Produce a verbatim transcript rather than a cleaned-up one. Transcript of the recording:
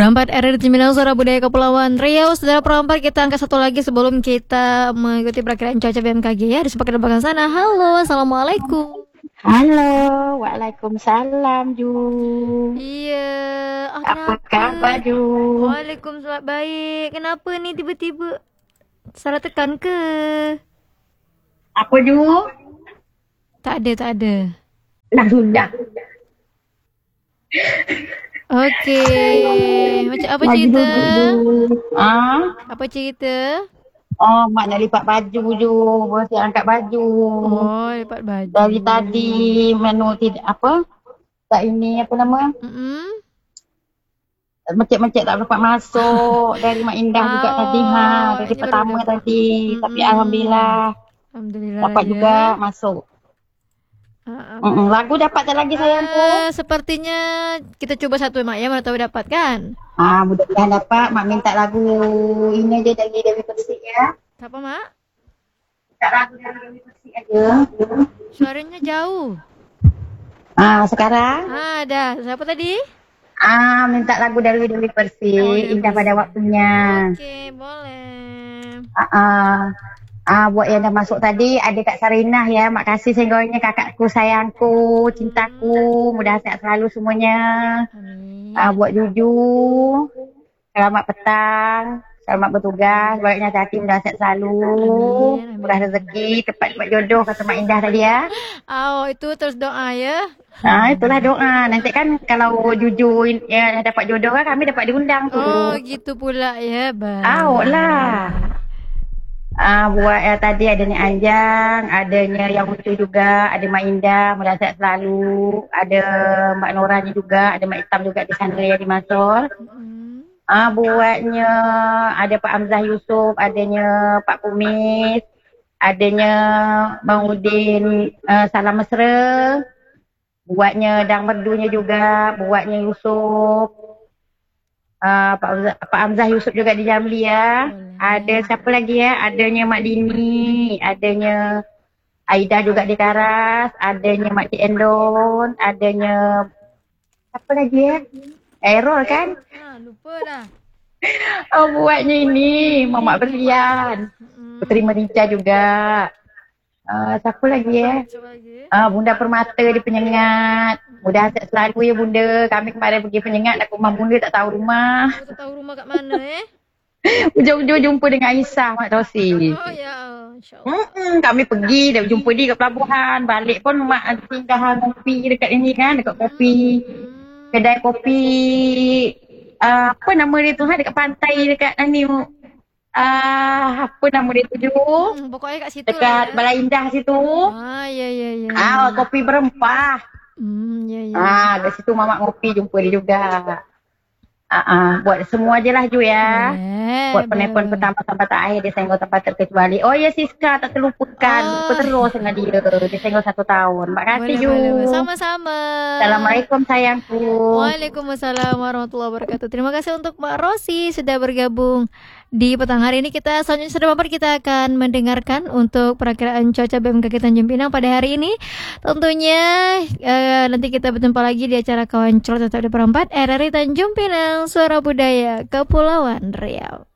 Perempat R R T Minang Suara Budaya Kepulauan Riau. Saudara perempat, kita angkat satu lagi sebelum kita mengikuti perakiraan cuaca B M K G ya. Di sebelah belakang sana. Halo, assalamualaikum. Halo, waalaikumsalam Ju. Iya, ah, Apa kenapa? kabar Ju? Waalaikumsalam, baik. Kenapa nih tiba-tiba salah tekan ke? Apa Ju? Tak ada, tak ada. Dah sudah. Oke, macam apa Lagi cerita? duduk, Ju. Ah? Apa cerita? Oh, mak nak lipat baju Ju. Mesti angkat baju. Oh, lipat baju. Dari tadi menu tidak apa? Tak ini apa nama? Mm-mm. Mencik-mencik tak dapat masuk. Dari Mak Indah juga Oh, tadi ha. Dari ini baru pertama dapat. tadi. Tapi Mm-mm. alhamdulillah Alhamdulillah dapat ya. juga masuk. Ah, ah, Mm-mm. Lagu dapat tak lagi sayangku? Ah, sepertinya kita coba satu Mak ya, mana tahu dapat kan? Ah, mudah-mudahan dapat. Mak minta lagu ini aja dari Dewi Persik ya. Apa Mak? Minta lagu dari Dewi Persik aja. Suaranya jauh. Ah, sekarang Ah, dah. Siapa tadi? ah minta lagu dari Dewi Persik, Oh, Dewi Indah pada waktunya. Oke, boleh. Ah, ah. Ah, buat yang dah masuk tadi, ada Kak Sarinah ya. Mak kasih senggolnya kakakku, sayangku, cintaku. Mudah sehat selalu semuanya. Amin. Ah, buat Juju, selamat petang. Selamat bertugas, baiknya hati mudah sehat selalu. Amin, amin. Murah rezeki, tepat buat jodoh kata Mak Indah tadi ya. Oh, itu terus doa ya. Ah, itulah doa. Nanti kan kalau Juju ya, dapat jodoh kan kami dapat diundang tu. Oh, gitu pula ya, Bang. Ah, lah. Ah, buat ya, tadi adanya Anjang, adanya yang lucu juga, ada Mak Indah, mudah sehat selalu. Ada Mbak Noranya juga, ada Mak Hitam juga di sana ya di Masor. Mm-mm. Ah, buatnya ada Pak Hamzah Yusuf, adanya Pak Kumis, adanya Bang Udin uh, Salam Mesra, buatnya Dang Merdunya juga, buatnya Yusuf, uh, Pak, Hamzah, Pak Hamzah Yusuf juga di Jamli ya. Boleh. Ada siapa lagi ya? Adanya Mak Dini, adanya Aida juga di Karas, adanya Mak Cik Endon, adanya siapa lagi ya? Errol kan? Ah, lupa dah. Oh, buatnya ini Mamak Berlian, Mm-mm. Putri Merica juga. Uh, siapa lagi ya? Coba lagi. Ah, Bunda Permata di Penyengat. Mudah sehat selalu ya Bunda. Kami kemarin pergi Penyengat, nak rumah Bunda tak tahu rumah. Aku tak tahu rumah kat mana eh. Ujung-ujung jumpa dengan Aisyah Mak Tosi. Oh ya, insya-Allah. Hmm, kami pergi dah jumpa dia kat pelabuhan. Balik pun Mak singgah kopi dekat ini kan, dekat kopi. Hmm. Kedai kopi uh, apa nama dia tu ha, dekat pantai dekat ni uh, apa nama dia tu Ju? Hmm, pokoknya kat situ Dekat lah. Balai Indah situ. Ah, ya ya ya. Ah, kopi berempah. Hmm, ya ya. Ah, dari situ Mamak ngopi jumpa dia juga. Ah, ah, buat semua je lah Ju ya. Boleh, Buat penelpon boleh. pertama sampai tak akhir dia senggol tempat terkecuali. Oh ya Siska tak terlupakan. Oh. Lupa terus dengan dia. Dia senggol satu tahun. Terima kasih Boleh, Ju. boleh, boleh. Sama-sama. Assalamualaikum sayangku. Waalaikumsalam warahmatullahi wabarakatuh. Terima kasih untuk Mbak Rosi sudah bergabung di petang hari ini. Kita selanjutnya sudah mampir, kita akan mendengarkan untuk perakiraan cuaca B M K G Tanjung Pinang pada hari ini. Tentunya eh, nanti kita berjumpa lagi di acara Kawan Celot tetap di perempat R R I Tanjung Pinang Suara Budaya Kepulauan Riau.